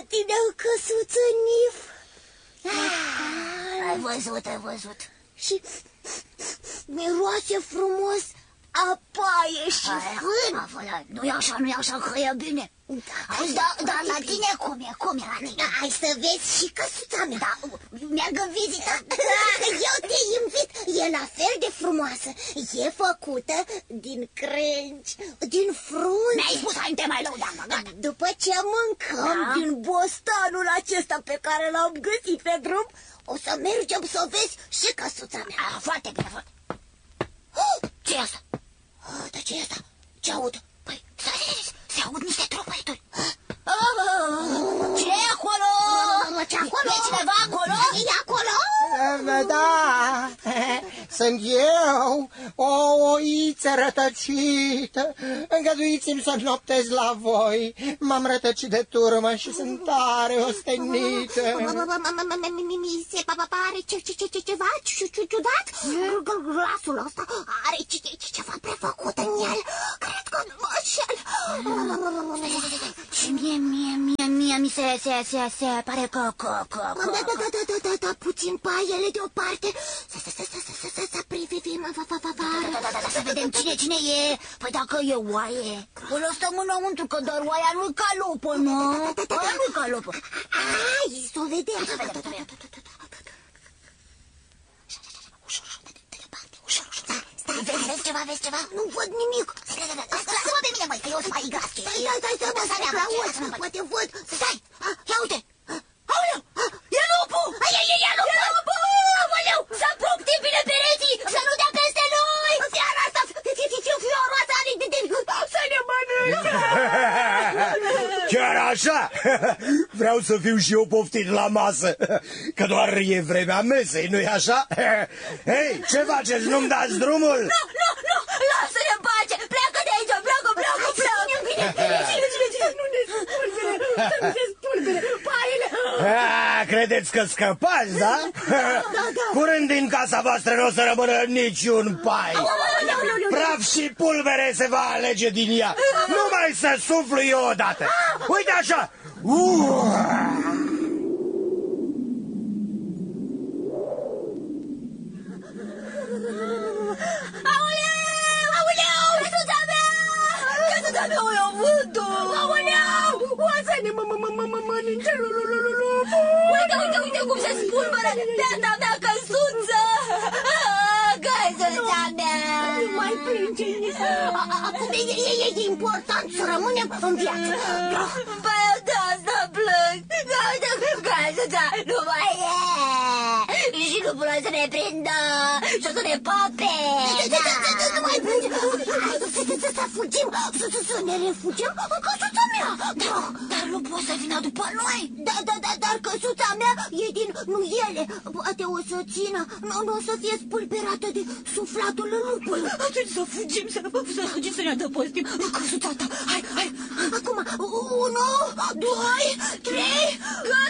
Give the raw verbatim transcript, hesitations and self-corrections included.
tine o căsuță, Nif. Ai văzut, ai văzut. Și miroase frumos a paie și fân. Nu-i așa, nu-i așa, că e bine. Auzi, dar da, la tine cum e? Cum e la tine? Hai să vezi și căsuța mea. Da, merg în vizită. Da, eu te invit. E la fel de frumoasă. E făcută din crengi, din frunze. Mi-ai spus, hai, te mai lăudam, gata. După ce mâncăm da? din bostanul acesta pe care l-am găsit pe drum, o să mergem să vezi și căsuța mea. Ah, foarte bine, foarte. Ce e asta? Oh, dar ce e asta? Ce aud? Păi, se aud niște tropăituri. Ce e acolo? Ce acolo? E cineva acolo? E acolo? Da, sunt eu, o oiță rătăcită. Îngăduiți-mi să noptez la voi. M-am rătăcit de turmă și sunt tare ostenită. Mi se pare ceva ciudat. Glasul ăsta are ceva prefăcut în el. Cred că nu mă înșel. Și mie, mie, mie, mie mi se, se, se, se pare că, că, că, că... Da, da, da, da, da, da, da, puțin paiele deoparte. Să, să, să, să, să, să, să privim afară. Da, da, da, da, să vedem cine, cine e. Păi dacă e oaie, până stăm înăuntru, că doar oaia nu-i ca lupă, nu? Oaia nu-i ca lupă. Hai, să o vedem. Să vedem, să vedem. Ușor, ușor, de departe, ușor, ușor. Stai, vezi, vezi ceva, vezi ceva? Nu văd nimic. Lasă-mă pe mine, măi, că eu sunt mai gras. Stai, stai, stai, stai, stai, auzi, poate văd. Stai, ia uite. Aoleu, e lupul! E, e, e lupul! Aoleu, să apuc bine pereții, să nu dea peste noi! Fiara asta, fioroasa, să ne mănânce! Chiar așa? Vreau să fiu și eu poftit la masă, că doar e vremea mesei, nu-i așa? Hei, ce faceți? Nu-mi dați drumul? Nu, nu, nu, lasă-ne în pace! Pleacă de aici, pleacă, pleacă, pleacă! Cine, cine, cine? Nu ne spulbere, să nu se spulbere, paiele! A, credeți că scăpați, da? Curând din casa voastră nu o să rămână niciun pai. Praf și pulbere se va alege din ea. Numai să suflu eu odată. Uite așa. Aoleu, aoleu, căsuța mea! Căsuța mea, o iau vântul! Aoleu, oasă-ne, mă, mă, mă, mă, mă, mănânce, uite, uite, uite cum se spulberă beata mea căsuță! Căsuța mea! Nu mai plânge, acum e important să rămânem în viață. Păi eu de asta plâng! Căsuța nu mai e! Și nu vreau să ne prindă și o să ne pape! Nu mai plânge! Să fugim, să ne refugiem în căsuța mea! Dar nu poți să vină după noi! Da, da, da, dar căsuța mea e din nuiele. Poate o să țină, nu o să fie spulberată de suflatul lupului. Atunci să fugim, să fugim, să ne adăpostim în căsuța ta. Hai, hai! Acum, unu, doi, trei, gata!